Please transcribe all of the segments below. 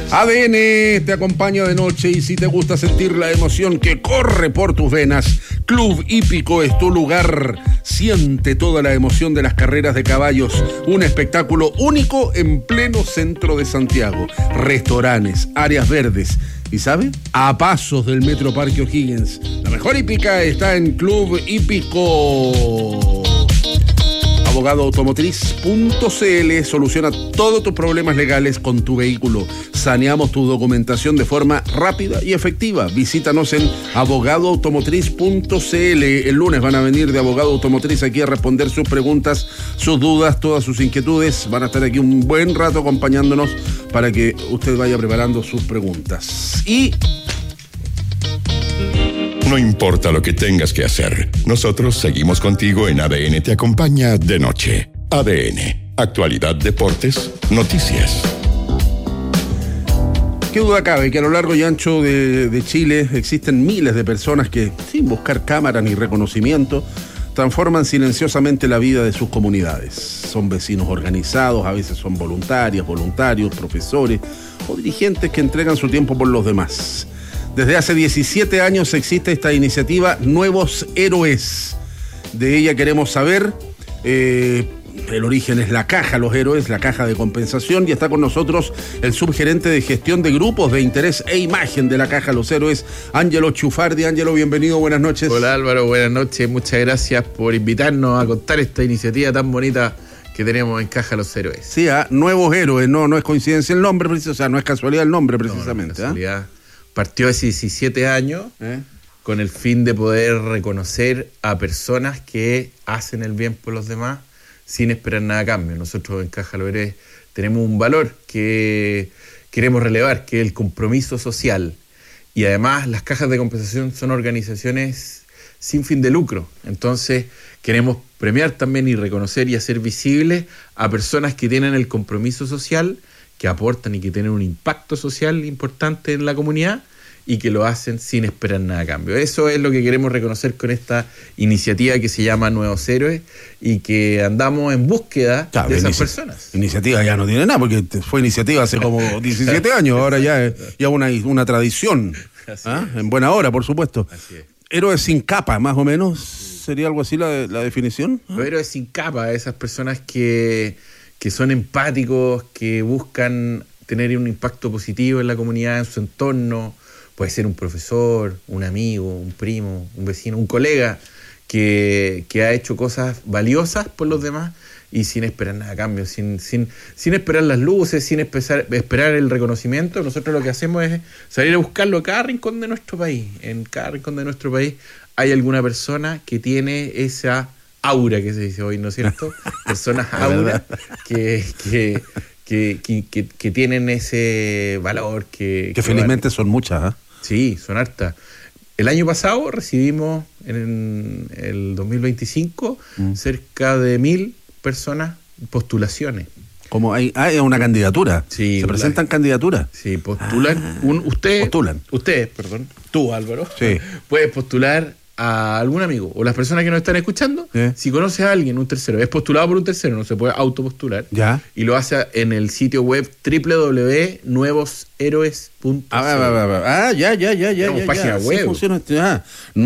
ADN te acompaña de noche y si te gusta sentir la emoción que corre por tus venas, Club Hípico es tu lugar. Siente toda la emoción de las carreras de caballos, un espectáculo único en pleno centro de Santiago. Restaurantes, áreas verdes y, ¿sabe? A pasos del Metro Parque O'Higgins. La mejor hípica está en Club Hípico. Abogadoautomotriz.cl soluciona todos tus problemas legales con tu vehículo. Saneamos tu documentación de forma rápida y efectiva. Visítanos en abogadoautomotriz.cl. El lunes van a venir de Abogado Automotriz aquí a responder sus preguntas, sus dudas, todas sus inquietudes. Van a estar aquí un buen rato acompañándonos para que usted vaya preparando sus preguntas. Y no importa lo que tengas que hacer, nosotros seguimos contigo en ADN Te Acompaña de Noche. ADN, actualidad, deportes, noticias. Qué duda cabe que a lo largo y ancho de Chile existen miles de personas que, sin buscar cámara ni reconocimiento, transforman silenciosamente la vida de sus comunidades. Son vecinos organizados, a veces son voluntarios, profesores o dirigentes que entregan su tiempo por los demás. Desde hace 17 años existe esta iniciativa Nuevos Héroes. De ella queremos saber. El origen es la Caja Los Héroes, la caja de compensación, y está con nosotros el subgerente de gestión de grupos de interés e imagen de la Caja Los Héroes, Ángelo Chufardi. Ángelo, bienvenido, buenas noches. Hola Álvaro, buenas noches, muchas gracias por invitarnos a contar esta iniciativa tan bonita que tenemos en Caja Los Héroes. Sí, Nuevos Héroes, no es coincidencia el nombre, o sea, no es casualidad el nombre precisamente. No es casualidad. Partió hace 17 años con el fin de poder reconocer a personas que hacen el bien por los demás sin esperar nada a cambio. Nosotros en Caja Los Héroes tenemos un valor que queremos relevar, que es el compromiso social. Y además las cajas de compensación son organizaciones sin fin de lucro. Entonces queremos premiar también y reconocer y hacer visibles a personas que tienen el compromiso social, que aportan y que tienen un impacto social importante en la comunidad y que lo hacen sin esperar nada a cambio. Eso es lo que queremos reconocer con esta iniciativa que se llama Nuevos Héroes y que andamos en búsqueda de esas personas. Iniciativa ya no tiene nada, porque fue iniciativa hace como 17 años, ahora ya es una tradición. En buena hora, por supuesto. Así es. Héroes sin capa, más o menos, ¿sería algo así la definición? Los héroes sin capa, esas personas que son empáticos, que buscan tener un impacto positivo en la comunidad, en su entorno. Puede ser un profesor, un amigo, un primo, un vecino, un colega que ha hecho cosas valiosas por los demás y sin esperar nada a cambio, sin esperar las luces, sin esperar el reconocimiento. Nosotros lo que hacemos es salir a buscarlo a cada rincón de nuestro país. En cada rincón de nuestro país hay alguna persona que tiene esa aura que se dice hoy, ¿no es cierto? Personas aura que tienen ese valor que felizmente son muchas, Sí, son hartas. El año pasado recibimos en el 2025 cerca de 1.000 personas postulaciones. Como hay una candidatura. Sí, se presentan candidaturas. Sí, postulan. Ustedes, tú Álvaro, sí, puedes postular a algún amigo o las personas que nos están escuchando. Si conoces a alguien, un tercero, es postulado por un tercero, no se puede autopostular. Ya. Y lo hace en el sitio web www.nuevoshéroes.cl. Ya. Página web. Sí funciona.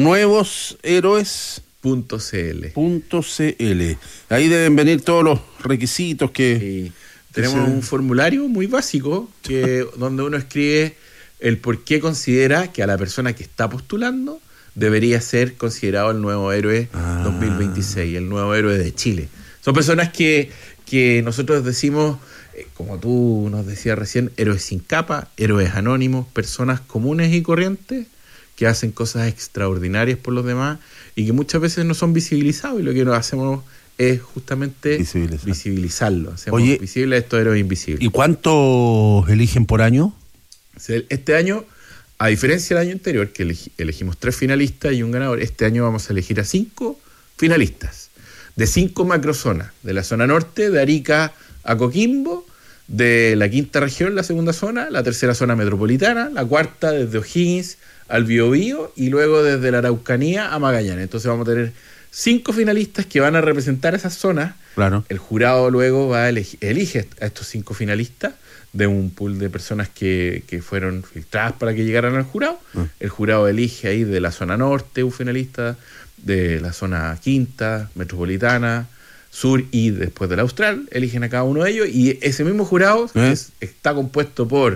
Nuevoshéroes.cl. Ahí deben venir todos los requisitos que... Sí. Tenemos un formulario muy básico donde uno escribe el por qué considera que a la persona que está postulando debería ser considerado el nuevo héroe 2026, el nuevo héroe de Chile. Son personas que nosotros decimos, como tú nos decías recién, héroes sin capa, héroes anónimos, personas comunes y corrientes que hacen cosas extraordinarias por los demás y que muchas veces no son visibilizados, y lo que nos hacemos es justamente visibilizarlo. Hacemos visible a estos héroes invisibles. ¿Y cuántos eligen por año? Este año, a diferencia del año anterior, que elegimos 3 finalistas y un ganador, este año vamos a elegir a 5 finalistas de 5 macrozonas, de la zona norte, de Arica a Coquimbo, de la quinta región, la segunda zona, la tercera zona metropolitana, la cuarta desde O'Higgins al Biobío y luego desde la Araucanía a Magallanes. Entonces vamos a tener 5 finalistas que van a representar esas zonas. Claro. El jurado luego elige a estos 5 finalistas de un pool de personas que fueron filtradas para que llegaran al jurado. El jurado elige ahí de la zona norte un finalista, de la zona quinta, metropolitana, sur y después del austral. Eligen a cada uno de ellos y ese mismo jurado está compuesto por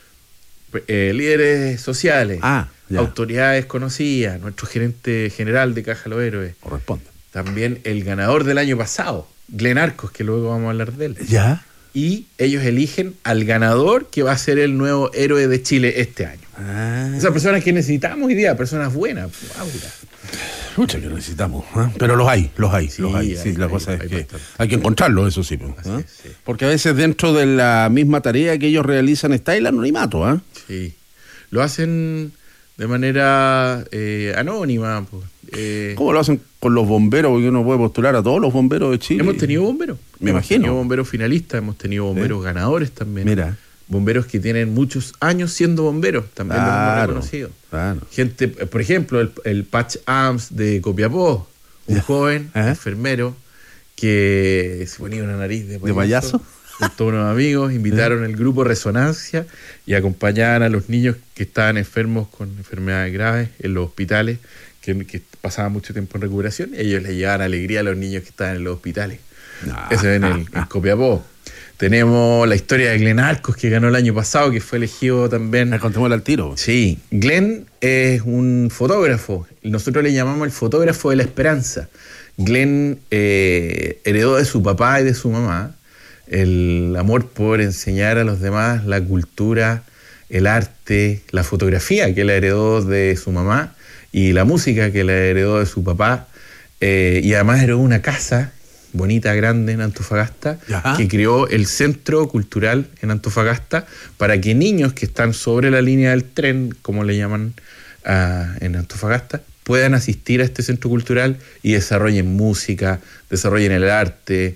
líderes sociales, autoridades conocidas, nuestro gerente general de Caja Los Héroes. Corresponde. También el ganador del año pasado, Glenn Arcos, que luego vamos a hablar de él. ¿Ya? Y ellos eligen al ganador que va a ser el nuevo héroe de Chile este año. Esas personas que necesitamos hoy día, personas buenas, Muchas que necesitamos, pero los hay. Sí, la cosa es que hay que encontrarlos, eso sí. Sí. Porque a veces dentro de la misma tarea que ellos realizan está el anonimato. Sí, lo hacen de manera anónima. ¿Cómo lo hacen con los bomberos? Porque uno puede postular a todos los bomberos de Chile. Hemos tenido bomberos. Me hemos imagino. Tenido bomberos finalistas, hemos tenido bomberos ganadores también. Mira. Bomberos que tienen muchos años siendo bomberos, también lo hemos reconocido. Claro. Gente, por ejemplo, el Patch Arms de Copiapó, un joven enfermero que se ponía una nariz de payaso. Junto a unos amigos, invitaron el grupo Resonancia y acompañaban a los niños que estaban enfermos con enfermedades graves en los hospitales, que pasaban mucho tiempo en recuperación. Ellos les llevaban alegría a los niños que estaban en los hospitales. Eso en Copiapó. Tenemos la historia de Glenn Arcos, que ganó el año pasado, que fue elegido también. Contémosle al tiro. Sí, Glenn es un fotógrafo. Nosotros le llamamos el fotógrafo de la esperanza. Glenn heredó de su papá y de su mamá el amor por enseñar a los demás la cultura, el arte, la fotografía que le heredó de su mamá y la música que le heredó de su papá. Y además heredó una casa bonita, grande en Antofagasta, que creó el Centro Cultural en Antofagasta para que niños que están sobre la línea del tren, como le llaman en Antofagasta, puedan asistir a este centro cultural y desarrollen música, desarrollen el arte,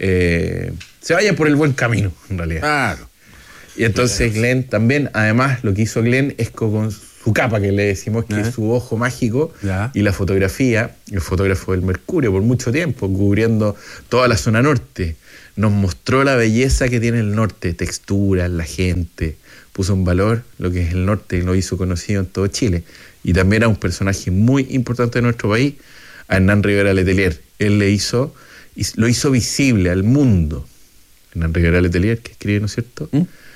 se vayan por el buen camino, en realidad. Claro. Y entonces Glenn también, además, lo que hizo Glenn es con su capa, que le decimos que es su ojo mágico, y la fotografía, el fotógrafo del Mercurio por mucho tiempo, cubriendo toda la zona norte, nos mostró la belleza que tiene el norte, texturas, la gente, puso en valor lo que es el norte y lo hizo conocido en todo Chile. Y también a un personaje muy importante de nuestro país, a Hernán Rivera Letelier. Él lo hizo visible al mundo. Hernán Rivera Letelier, que escribe, ¿no es cierto?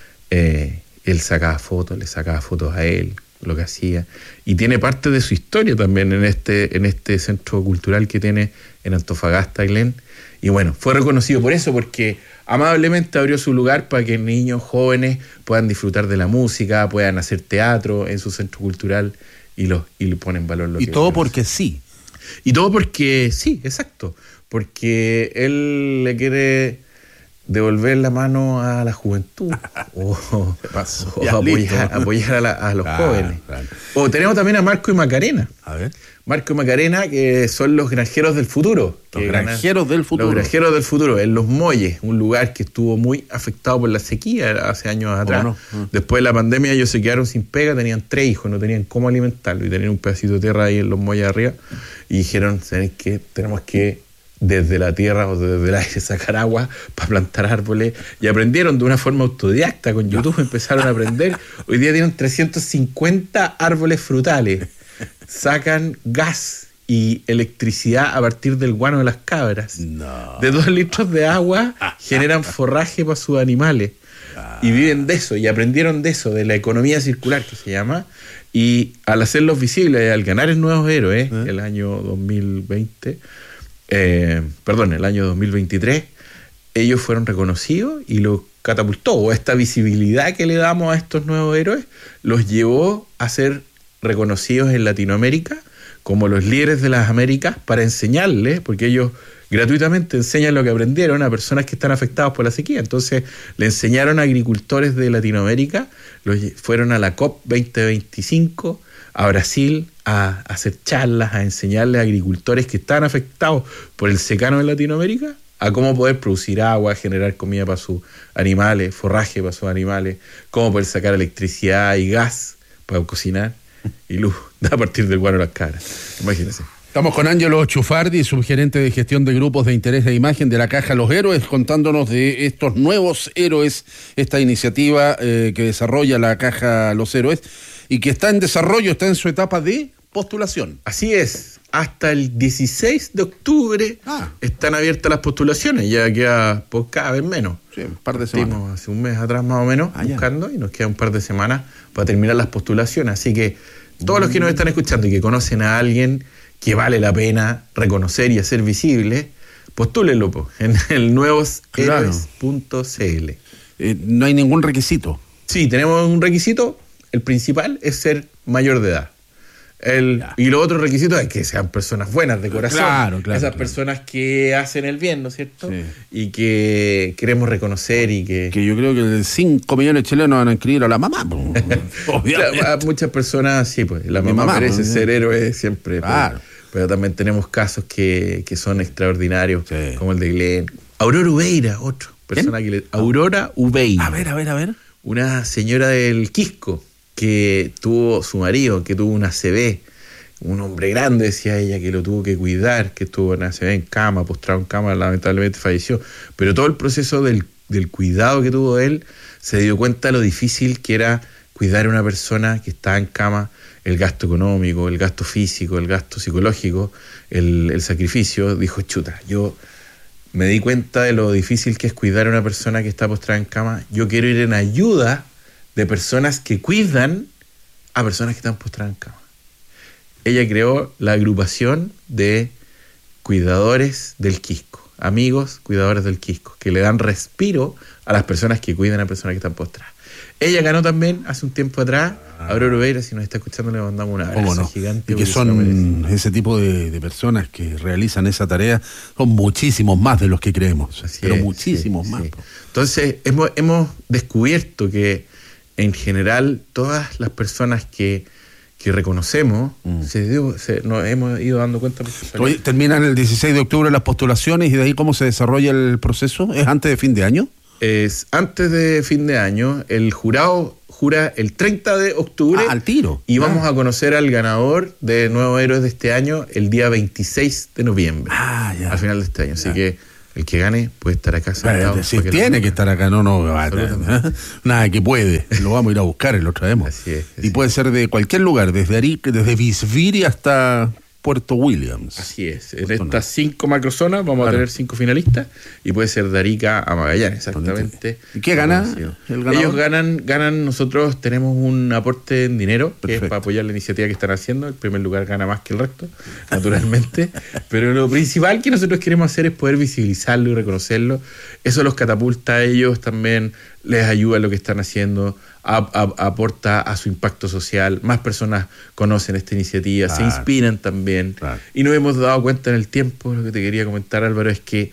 Él sacaba fotos, le sacaba fotos a él, lo que hacía, y tiene parte de su historia también en este centro cultural que tiene en Antofagasta, Glenn. Y bueno, fue reconocido por eso, porque amablemente abrió su lugar para que niños jóvenes puedan disfrutar de la música, puedan hacer teatro en su centro cultural y le ponen valor lo que... Y todo porque sí. Y todo porque sí, exacto, porque él le quiere devolver la mano a la juventud o apoyar a los jóvenes. Claro. O tenemos también a Marco y Macarena. A ver. Marco y Macarena, que son los granjeros del futuro. Los granjeros del futuro, en Los Molles, un lugar que estuvo muy afectado por la sequía hace años atrás. No? Después de la pandemia ellos se quedaron sin pega, tenían 3 hijos, no tenían cómo alimentarlo y tenían un pedacito de tierra ahí en Los Molles arriba y dijeron, tenemos que desde la tierra o desde el aire sacar agua para plantar árboles, y aprendieron de una forma autodidacta con YouTube, empezaron a aprender. Hoy día tienen 350 árboles frutales, sacan gas y electricidad a partir del guano de las cabras. De 2 litros de agua generan forraje para sus animales y viven de eso, y aprendieron de eso, de la economía circular que se llama. Y al hacerlos visibles, al ganar el Nuevos Héroes el año 2020, el año 2023, ellos fueron reconocidos y lo catapultó, o esta visibilidad que le damos a estos nuevos héroes los llevó a ser reconocidos en Latinoamérica como los líderes de las Américas, para enseñarles, porque ellos gratuitamente enseñan lo que aprendieron a personas que están afectadas por la sequía. Entonces le enseñaron a agricultores de Latinoamérica, fueron a la COP 2025 a Brasil a hacer charlas, a enseñarles a agricultores que están afectados por el secano en Latinoamérica a cómo poder producir agua, generar comida para sus animales, forraje para sus animales, cómo poder sacar electricidad y gas para cocinar y luz a partir del guano de las cabras. Imagínense. Estamos con Ángelo Chufardi, subgerente de gestión de grupos de interés de imagen de la Caja Los Héroes, contándonos de estos nuevos héroes, esta iniciativa que desarrolla la Caja Los Héroes y que está en desarrollo, está en su etapa de postulación. Así es, hasta el 16 de octubre están abiertas las postulaciones, ya queda cada vez menos. Sí, un par de semanas. Estuvimos hace un mes atrás más o menos buscando y nos queda un par de semanas para terminar las postulaciones, así que todos los que nos están escuchando y que conocen a alguien que vale la pena reconocer y hacer visible, postúlenlo en el nuevoshéroes.cl. No hay ningún requisito. Sí, tenemos un requisito. El principal es ser mayor de edad. Y los otros requisitos es que sean personas buenas de corazón. Claro, Esas personas que hacen el bien, ¿no es cierto? Sí. Y que queremos reconocer y que... Que yo creo que 5 millones de chilenos van a inscribir a la mamá. Obviamente. A muchas personas, sí, pues la mamá merece ser héroe siempre. Claro. Pero también tenemos casos que son extraordinarios, como el de Glenn. Aurora Ubeira, otro. Persona que Aurora Ubeira. A ver. Una señora del Quisco que tuvo su marido, que tuvo una ACV, un hombre grande, decía ella, que lo tuvo que cuidar, que estuvo en ACV en cama, postrado en cama, lamentablemente falleció. Pero todo el proceso del cuidado que tuvo él, se dio cuenta de lo difícil que era cuidar a una persona que estaba en cama, el gasto económico, el gasto físico, el gasto psicológico, el sacrificio. Dijo, chuta, yo me di cuenta de lo difícil que es cuidar a una persona que está postrada en cama. Yo quiero ir en ayuda de personas que cuidan a personas que están postradas en cama. Ella creó la agrupación de cuidadores del Quisco, amigos cuidadores del Quisco, que le dan respiro a las personas que cuidan a personas que están postradas. Ella ganó también hace un tiempo atrás. Aurora Ubeira, si nos está escuchando, le mandamos un abrazo gigante. Y que son ese tipo de personas que realizan esa tarea, son muchísimos más de los que creemos. Muchísimos más. Sí. Entonces, hemos descubierto que en general todas las personas que reconocemos, nos hemos ido dando cuenta. Hoy terminan el 16 de octubre las postulaciones y de ahí cómo se desarrolla el proceso. ¿Es antes de fin de año? Es antes de fin de año. El jurado jura el 30 de octubre. Al tiro. Y vamos a conocer al ganador de Nuevos Héroes de este año el día 26 de noviembre. Al final de este año. Así que el que gane puede estar acá sentado. Si tiene que estar acá, no. Nada que puede. Lo vamos a ir a buscar y lo traemos. Así es. Y puede ser de cualquier lugar, desde Arica, desde Visviri hasta Puerto Williams. Así es. En estas 5 macrozonas vamos a tener 5 finalistas y puede ser de Arica a Magallanes, exactamente. ¿Y qué gana el ganador? Ellos ganan, nosotros tenemos un aporte en dinero, que es para apoyar la iniciativa que están haciendo. El primer lugar gana más que el resto, naturalmente. Pero lo principal que nosotros queremos hacer es poder visibilizarlo y reconocerlo. Eso los catapulta a ellos también, les ayuda en lo que están haciendo, aporta a su impacto social. Más personas conocen esta iniciativa, se inspiran también. Y nos hemos dado cuenta en el tiempo, lo que te quería comentar, Álvaro, es que